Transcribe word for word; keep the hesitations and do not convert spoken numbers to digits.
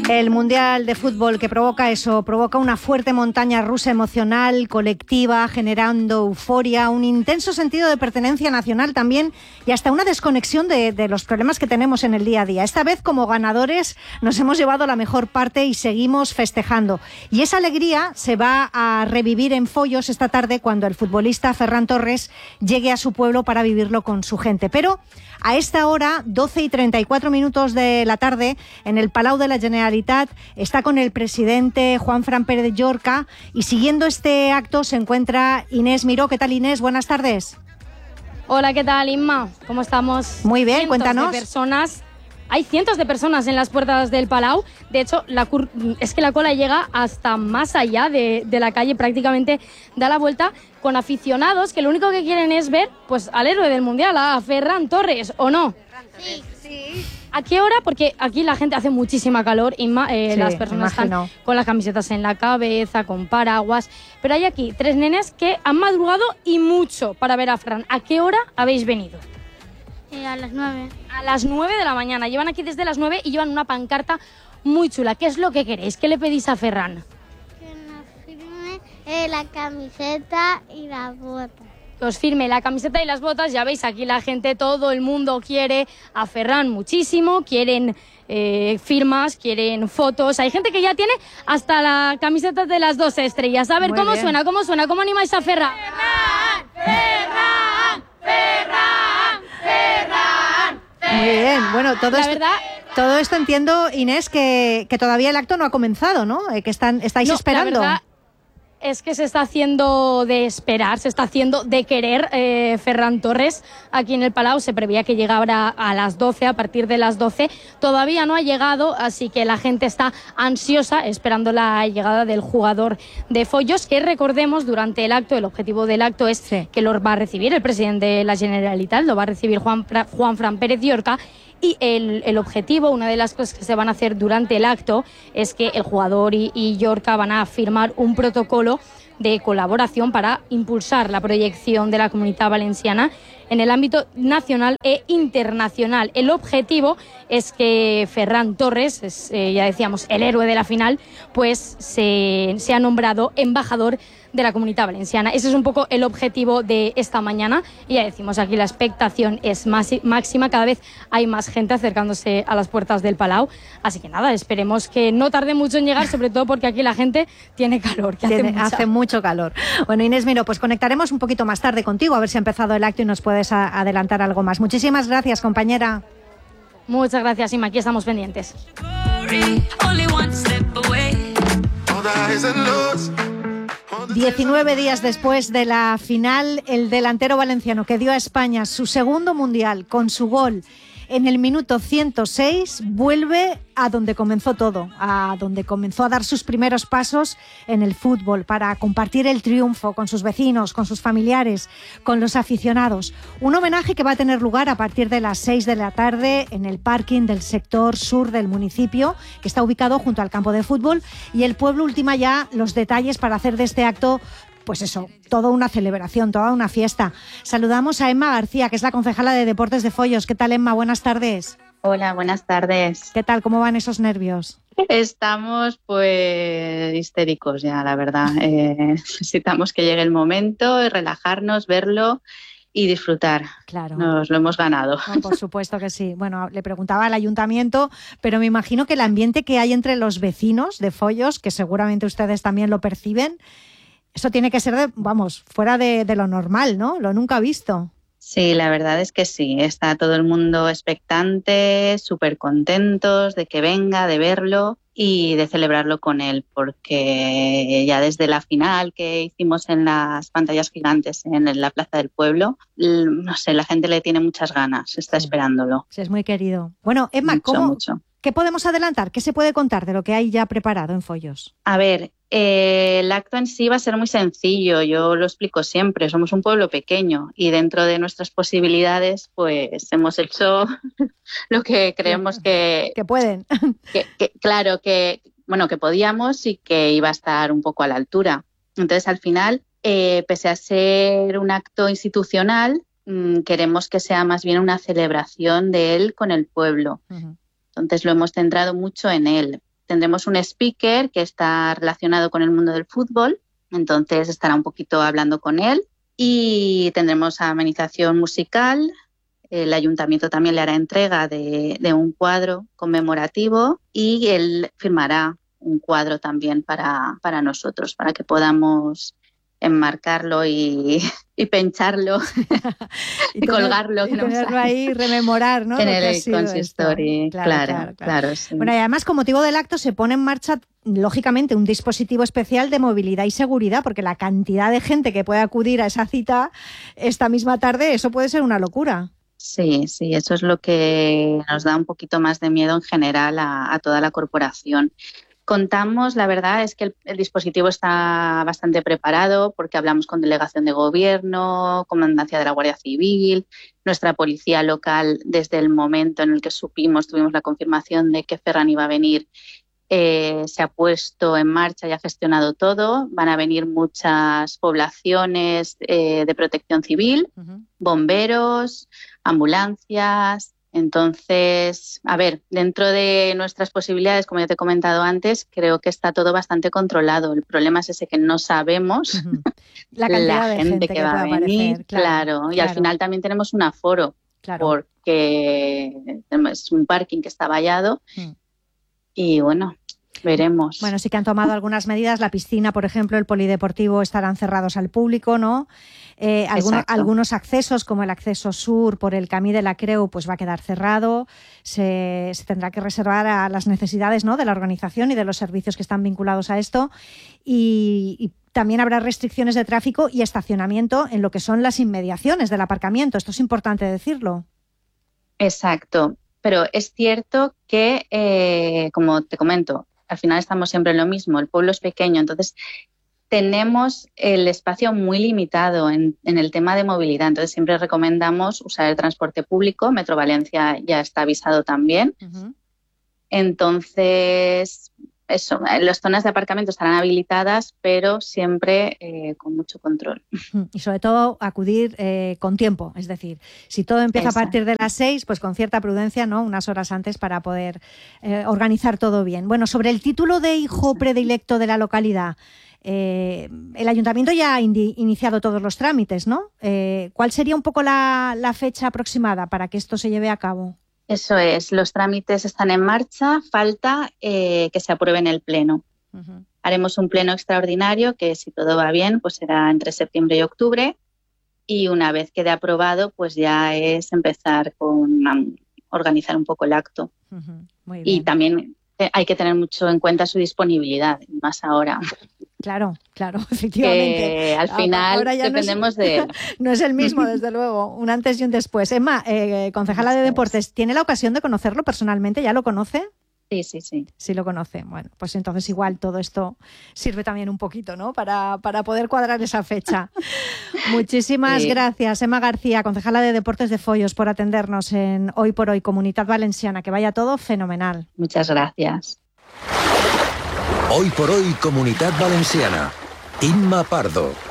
El Mundial de Fútbol que provoca eso, provoca una fuerte montaña rusa emocional, colectiva, generando euforia, un intenso sentido de pertenencia nacional también y hasta una desconexión de, de los problemas que tenemos en el día a día. Esta vez, como ganadores, nos hemos llevado la mejor parte y seguimos festejando. Y esa alegría se va a revivir en Foios esta tarde cuando el futbolista Ferran Torres llegue a su pueblo para vivirlo con su gente. Pero a esta hora, doce y treinta y cuatro minutos de la tarde, en el Palau de la Generalitat, está con el presidente Juanfran Pérez Llorca y siguiendo este acto se encuentra Inés Miró. ¿Qué tal, Inés? Buenas tardes. Hola, ¿qué tal, Inma? ¿Cómo estamos? Muy bien, cientos cuéntanos. De personas, hay cientos de personas en las puertas del Palau. De hecho, la cur- es que la cola llega hasta más allá de, de la calle, prácticamente da la vuelta, con aficionados que lo único que quieren es ver pues al héroe del Mundial, a Ferran Torres, ¿o no? Sí, sí. ¿A qué hora? Porque aquí la gente hace muchísima calor, Inma, eh, Sí, las personas imagino. están con las camisetas en la cabeza, con paraguas, pero hay aquí tres nenes que han madrugado y mucho para ver a Ferran. ¿A qué hora habéis venido? Eh, a las nueve. A las nueve de la mañana. Llevan aquí desde las nueve y llevan una pancarta muy chula. ¿Qué es lo que queréis? ¿Qué le pedís a Ferran? Que nos firme eh, la camiseta y la bota. Que os firme la camiseta y las botas. Ya veis, aquí la gente, todo el mundo quiere a Ferran muchísimo. Quieren eh, firmas, quieren fotos. Hay gente que ya tiene hasta la camiseta de las dos estrellas. A ver, Muy ¿cómo bien. suena? ¿Cómo suena? ¿Cómo animáis a Ferran? ¡Ferran! ¡Ferran! ¡Ferran! Muy bien. Bueno, todo La esto, verdad, todo esto entiendo, Inés, que, que todavía el acto no ha comenzado, ¿no? Eh, que están, estáis no, esperando. La verdad es que se está haciendo de esperar, se está haciendo de querer eh, Ferran Torres aquí en el Palau. Se preveía que llegara a las doce, a partir de las doce. Todavía no ha llegado, así que la gente está ansiosa esperando la llegada del jugador de Foios, que recordemos, durante el acto, el objetivo del acto es Sí. que lo va a recibir el presidente de la Generalitat, lo va a recibir Juan, Juanfran Pérez Llorca. Y el, el objetivo, una de las cosas que se van a hacer durante el acto, es que el jugador y, y Llorca van a firmar un protocolo de colaboración para impulsar la proyección de la Comunitat Valenciana en el ámbito nacional e internacional. El objetivo es que Ferran Torres, es, eh, ya decíamos, el héroe de la final, pues se, se ha nombrado embajador de la Comunitat Valenciana. Ese es un poco el objetivo de esta mañana. Y ya decimos, aquí la expectación es más, máxima. Cada vez hay más gente acercándose a las puertas del Palau. Así que nada, esperemos que no tarde mucho en llegar, sobre todo porque aquí la gente tiene calor, que hace, Tiene- mucha. hace mucho calor. Bueno, Inés Miró, pues conectaremos un poquito más tarde contigo, a ver si ha empezado el acto y nos puedes a- adelantar algo más. Muchísimas gracias, compañera. Muchas gracias, Inma. Aquí estamos pendientes. diecinueve días después de la final, el delantero valenciano que dio a España su segundo mundial con su gol en el minuto ciento seis vuelve a donde comenzó todo, a donde comenzó a dar sus primeros pasos en el fútbol para compartir el triunfo con sus vecinos, con sus familiares, con los aficionados. Un homenaje que va a tener lugar a partir de las seis de la tarde en el parking del sector sur del municipio, que está ubicado junto al campo de fútbol, y el pueblo ultima ya los detalles para hacer de este acto, pues eso, toda una celebración, toda una fiesta. Saludamos a Emma García, que es la concejala de Deportes de Foios. ¿Qué tal, Emma? Buenas tardes. Hola, buenas tardes. ¿Qué tal? ¿Cómo van esos nervios? Estamos pues histéricos ya, la verdad. Eh, necesitamos que llegue el momento y relajarnos, verlo y disfrutar. Claro. Nos lo hemos ganado. No, por supuesto que sí. Bueno, le preguntaba al ayuntamiento, pero me imagino que el ambiente que hay entre los vecinos de Foios, que seguramente ustedes también lo perciben, eso tiene que ser, de, vamos, fuera de, de lo normal, ¿no? Lo nunca visto. Sí, la verdad es que sí. Está todo el mundo expectante, súper contentos de que venga, de verlo y de celebrarlo con él, porque ya desde la final que hicimos en las pantallas gigantes en la Plaza del Pueblo, no sé, la gente le tiene muchas ganas, está Sí. esperándolo. Sí, es muy querido. Bueno, Emma, Mucho, ¿cómo, mucho. ¿qué podemos adelantar? ¿Qué se puede contar de lo que hay ya preparado en Foios? A ver, eh, el acto en sí va a ser muy sencillo, yo lo explico siempre, somos un pueblo pequeño y dentro de nuestras posibilidades pues hemos hecho lo que creemos que, Que pueden. que, que claro, que bueno, que podíamos y que iba a estar un poco a la altura. Entonces, al final, eh, pese a ser un acto institucional, mmm, queremos que sea más bien una celebración de él con el pueblo. Uh-huh. Entonces, lo hemos centrado mucho en él. tendremos un speaker que está relacionado con el mundo del fútbol, entonces estará un poquito hablando con él, y tendremos amenización musical. El ayuntamiento también le hará entrega de, de un cuadro conmemorativo y él firmará un cuadro también para, para nosotros, para que podamos enmarcarlo y, y pencharlo y, y colgarlo. Y tenerlo ahí, rememorar, ¿no? En el consistorio, claro, claro, claro, claro sí. Bueno, y además con motivo del acto se pone en marcha, lógicamente, un dispositivo especial de movilidad y seguridad, porque la cantidad de gente que puede acudir a esa cita esta misma tarde, eso puede ser una locura. Sí, sí, eso es lo que nos da un poquito más de miedo en general a, a toda la corporación. Contamos, la verdad es que el, el dispositivo está bastante preparado porque hablamos con delegación de gobierno, comandancia de la Guardia Civil, nuestra policía local. Desde el momento en el que supimos, tuvimos la confirmación de que Ferran iba a venir, eh, se ha puesto en marcha y ha gestionado todo. Van a venir muchas poblaciones eh, de protección civil, uh-huh. bomberos, ambulancias. Entonces, a ver, dentro de nuestras posibilidades, como ya te he comentado antes, creo que está todo bastante controlado. El problema es ese que no sabemos uh-huh. la, la gente, gente que, que va a venir, aparecer, claro, claro, y claro. al final también tenemos un aforo, claro. porque es un parking que está vallado uh-huh. y bueno, veremos. Bueno, sí que han tomado algunas medidas. La piscina, por ejemplo, el polideportivo estarán cerrados al público, ¿no? Eh, algunos, algunos accesos, como el acceso sur por el Camí de la Creu, pues va a quedar cerrado. Se, se tendrá que reservar a las necesidades, ¿no?, de la organización y de los servicios que están vinculados a esto. Y, y también habrá restricciones de tráfico y estacionamiento en lo que son las inmediaciones del aparcamiento. Esto es importante decirlo. Exacto. Pero es cierto que, eh, como te comento, al final estamos siempre en lo mismo. El pueblo es pequeño, entonces tenemos el espacio muy limitado en, en el tema de movilidad. Entonces siempre recomendamos usar el transporte público. Metro Valencia ya está avisado también. Uh-huh. Entonces, eso, las zonas de aparcamiento estarán habilitadas, pero siempre eh, con mucho control. Y sobre todo acudir eh, con tiempo. Es decir, si todo empieza Exacto. a partir de las seis, pues con cierta prudencia, ¿no?, unas horas antes para poder eh, organizar todo bien. Bueno, sobre el título de hijo predilecto de la localidad, Eh, el ayuntamiento ya ha indi- iniciado todos los trámites, ¿no? Eh, ¿Cuál sería un poco la, la fecha aproximada para que esto se lleve a cabo? Eso es, los trámites están en marcha, falta eh, que se apruebe en el pleno. Uh-huh. Haremos un pleno extraordinario que, si todo va bien, pues será entre septiembre y octubre, y una vez quede aprobado, pues ya es empezar con um, organizar un poco el acto. Uh-huh. Muy bien. Y también hay que tener mucho en cuenta su disponibilidad, más ahora. Claro, claro, efectivamente. Que al final dependemos no es, de él. No es el mismo, desde luego, un antes y un después. Emma, eh, concejala de Deportes, ¿tiene la ocasión de conocerlo personalmente? ¿Ya lo conoce? Sí, sí, sí. Sí lo conoce. Bueno, pues entonces igual todo esto sirve también un poquito, ¿no?, para, para poder cuadrar esa fecha. Muchísimas sí. gracias, Emma García, concejala de Deportes de Foios, por atendernos en Hoy por Hoy, Comunitat Valenciana. Que vaya todo fenomenal. Muchas gracias. Hoy por Hoy, Comunitat Valenciana. Imma Pardo.